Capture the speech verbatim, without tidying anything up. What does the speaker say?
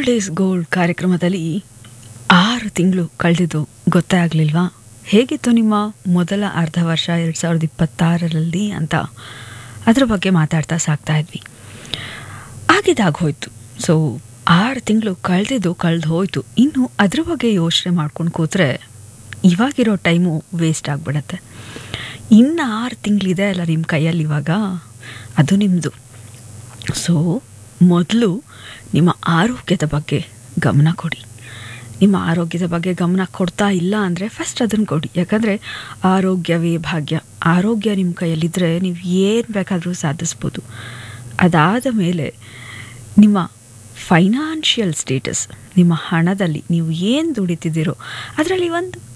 Old is gold ಕಾರ್ಯಕ್ರಮದಲ್ಲಿ ಆರು ತಿಂಗಳು ಕಳೆದಿದ್ದು ಗೊತ್ತೇ ಆಗಲಿಲ್ವಾ? ಹೇಗಿತ್ತು ನಿಮ್ಮ ಮೊದಲ ಅರ್ಧ ವರ್ಷ ಎರಡು ಸಾವಿರದ ಇಪ್ಪತ್ತಾರರಲ್ಲಿ ಅಂತ ಅದ್ರ ಬಗ್ಗೆ ಮಾತಾಡ್ತಾ ಸಾಕ್ತಾ ಇದ್ವಿ. ಆಗಿದಾಗ ಹೋಯ್ತು. ಸೊ ಆರು ತಿಂಗಳು ಕಳೆದಿದ್ದು ಕಳೆದು ಹೋಯ್ತು. ಇನ್ನು ಅದ್ರ ಬಗ್ಗೆ ಯೋಚನೆ ಮಾಡ್ಕೊಂಡು ಕೂತ್ರೆ ಇವಾಗಿರೋ ಟೈಮು ವೇಸ್ಟ್ ಆಗಿಬಿಡತ್ತೆ. ಇನ್ನು ಆರು ತಿಂಗಳಿದೆ ಅಲ್ಲ ನಿಮ್ಮ ಕೈಯಲ್ಲಿ, ಇವಾಗ ಅದು ನಿಮ್ಮದು. ಸೊ ಮೊದಲು ನಿಮ್ಮ ಆರೋಗ್ಯದ ಬಗ್ಗೆ ಗಮನ ಕೊಡಿ. ನಿಮ್ಮ ಆರೋಗ್ಯದ ಬಗ್ಗೆ ಗಮನ ಕೊಡ್ತಾ ಇಲ್ಲ ಅಂದರೆ ಫಸ್ಟ್ ಅದನ್ನು ಕೊಡಿ. ಯಾಕಂದರೆ ಆರೋಗ್ಯವೇ ಭಾಗ್ಯ. ಆರೋಗ್ಯ ನಿಮ್ಮ ಕೈಯಲ್ಲಿದ್ದರೆ ನೀವು ಏನು ಬೇಕಾದರೂ ಸಾಧಿಸ್ಬೋದು. ಅದಾದ ಮೇಲೆ ನಿಮ್ಮ ಫೈನಾನ್ಷಿಯಲ್ ಸ್ಟೇಟಸ್, ನಿಮ್ಮ ಹಣದಲ್ಲಿ ನೀವು ಏನು ದುಡಿತಿದ್ದೀರೋ ಅದರಲ್ಲಿ ಒಂದು